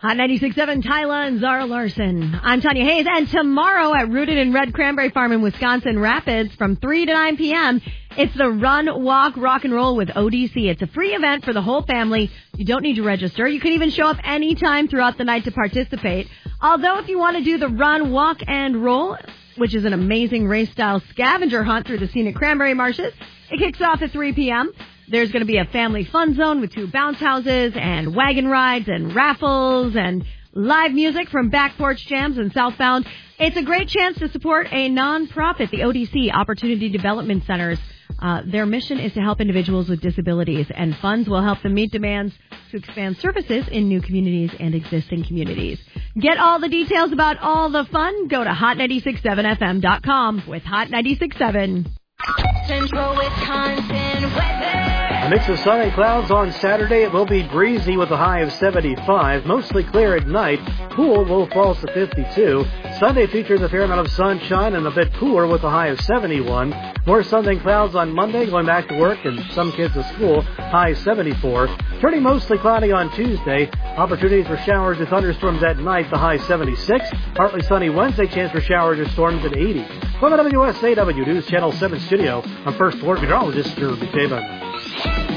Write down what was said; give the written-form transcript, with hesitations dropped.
Hot 96.7, Tyla and Zara Larson. I'm Tanya Hayes, and tomorrow at Rooted in Red Cranberry Farm in Wisconsin Rapids from 3 to 9 p.m., it's the Run, Walk, Rock and Roll with ODC. It's a free event for the whole family. You don't need to register. You can even show up anytime throughout the night to participate. Although if you want to do the Run, Walk, and Roll, which is an amazing race-style scavenger hunt through the scenic cranberry marshes, it kicks off at 3 p.m., There's going to be a family fun zone with 2 bounce houses and wagon rides and raffles and live music from Back Porch Jams and Southbound. It's a great chance to support a nonprofit, the ODC, Opportunity Development Centers. Their mission is to help individuals with disabilities, and funds will help them meet demands to expand services in new communities and existing communities. Get all the details about all the fun. Go to hot967fm.com with Hot 96.7. Central Wisconsin weather. A mix of sun and clouds on Saturday. It will be breezy with a high of 75. Mostly clear at night. Cool, low falls to 52. Sunday features a fair amount of sunshine and a bit cooler with a high of 71. More sun than clouds on Monday, going back to work and some kids to school. High 74. Turning mostly cloudy on Tuesday. Opportunities for showers and thunderstorms at night. The high 76. Partly sunny Wednesday. Chance for showers or storms at 80. From the WSAW News Channel 7 studio, I'm First Alert Meteorologist Drew McCabe.